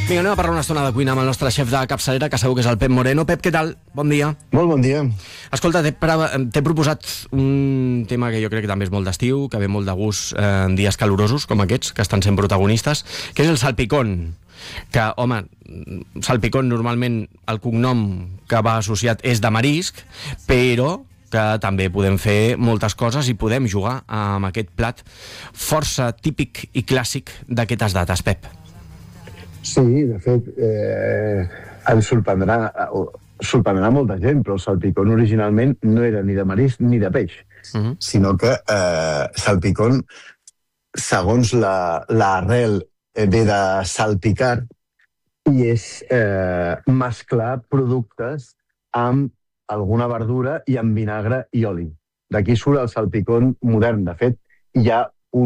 Vinga, anem a parlar una estona de cuina amb el nostre xef de capçalera, que segur que és el Pep Moreno. Pep, què tal? Bon dia. Molt bon dia. Escolta, t'he proposat un tema que jo crec que també és molt d'estiu, que ve molt de gust en dies calorosos com aquests, que estan sent protagonistes, que és el salpicón. Que, home, salpicón normalment el cognom que va associat és de marisc, però que també podem fer moltes coses i podem jugar amb aquest plat força típic i clàssic d'aquestes dates, Pep. Sí, de fet, ens sorprendrà molta gent, però el salpicón originalment no era ni de marisc ni de peix, sinó que salpicón, segons l'arrel, ve de salpicar i és mesclar productes amb alguna verdura i amb vinagre i oli. D'aquí surt el salpicón modern. De fet, hi ha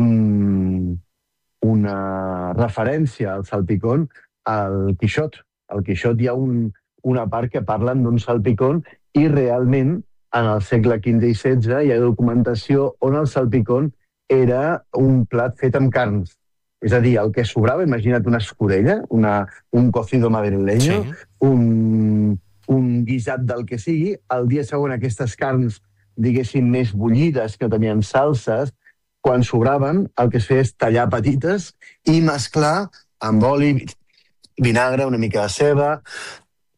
una referència al salpicón al Quixot. Al Quixot hi ha una part que parlen d'un salpicón i realment en el segle XV i XVI hi ha documentació on el salpicón era un plat fet amb carns. És a dir, el que sobrava, imagina't una escudella, un cocido madrileño, sí, un guisat del que sigui, el dia següent aquestes carns, diguéssim, més bullides, que tenien salses, quan sobraven, el que es feia és tallar petites i mesclar amb oli, vinagre, una mica de ceba,